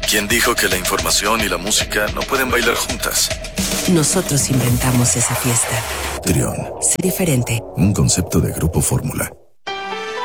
¿Quién dijo que la información y la música no pueden bailar juntas? Nosotros inventamos esa fiesta. Trión. Sé diferente. Un concepto de Grupo Fórmula.